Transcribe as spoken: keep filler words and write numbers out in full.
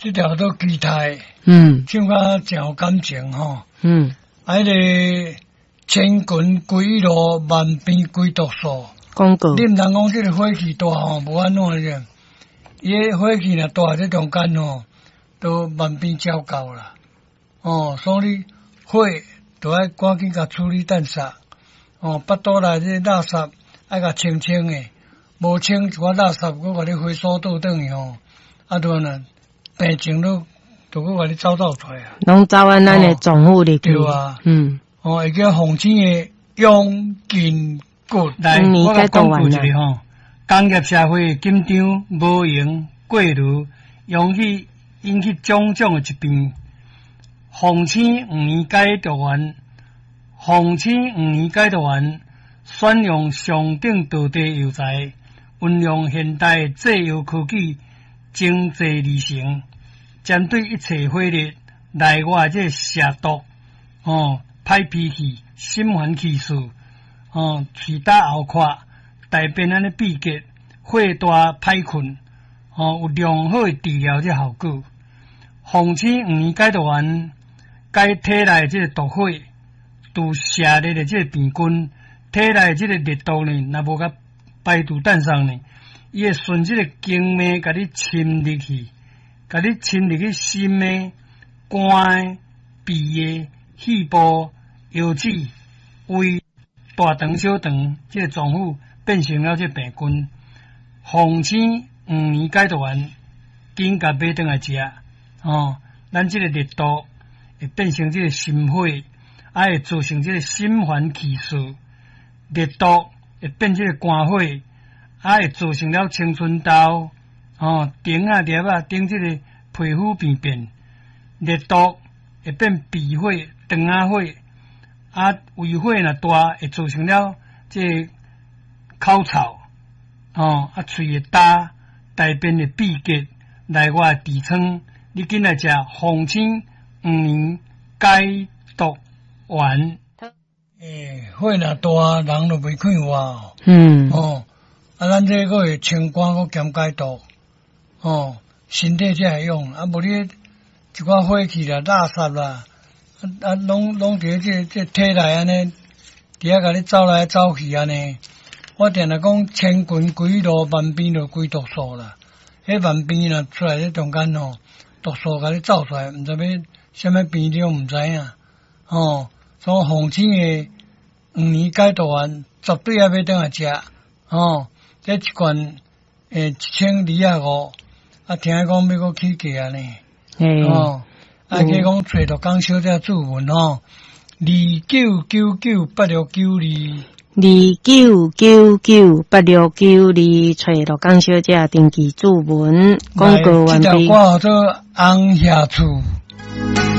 这条都期待， 嗯， 唱甲真有感情吼。 嗯， 啊，迄个千群归路，万变归毒素。 广告。 你毋通讲这个火气大吼，无安怎个？伊个火气若大，这中间吼，都万变照到啦。哦，所以火都爱赶紧甲处理淡煞。哦，腹肚内这垃圾爱甲清清诶，无清一寡垃圾，我甲你回收倒转去吼，啊，都呢病情都都我甲你走走出来啊。 拢走安咱诶总务里去。 对啊， 嗯， 哦，会叫红星诶永筋骨。 来，我甲讲过一个吼，工业社会紧张无用过炉，容易引起种种诶疾病。红星五年解毒丸，红星五年解毒丸选用上等道地药材，运用现代制药科技，精制而成，针对一切火热、内外这蛇毒、哦、歹脾气、心烦气数、哦、气打后垮、大便安尼闭结、火大歹困，哦，有良好的治疗这效果。红星五年解毒丸解体内这个毒火，除射热的这个病菌，体内这个热毒呢，若无甲排除蛋上呢，伊会顺这个经脉甲你侵入去，甲你侵入去心的、肝的、鼻的、肺部、腰子、胃、大肠、小肠，这个脏腑变成了这病菌。红星五年解毒丸，紧甲买转来食哦，咱这个热毒会变成这个心火，啊会造成这个心烦气数，热毒会变这个肝火，啊会造成了青春痘，哦，顶啊粒啊顶这个皮肤病变，热毒会变鼻火、肠仔火，啊胃火若大会造成了这个口臭，哦，啊喙会焦，大便会闭结，内外痔疮，你紧来食红星五年解毒丸。 诶，火若大，人就袂快活哦。 嗯。 哦，啊，咱这个会清肝，个兼解毒，哦，身体才会用。啊，无你一寡火气啦、垃圾啦，啊啊，拢拢伫这这体内安尼，伫遐甲你走来走去安尼。我定来讲，千群归路，万变就归毒素啦。迄万变若出来，这中间吼，毒素甲你走出来，毋知要什么变种，毋知影。哦，所以红星诶五年解毒丸绝对要买转来食。哦，这一罐诶一千二啊五，啊听讲要搁起价啊呢。哦，啊计讲找着讲小姐注文吼，二九九九八六九二。 二九九九八六九二，找罗江小姐登记注文，广告完毕。 这条歌叫做红霞厝。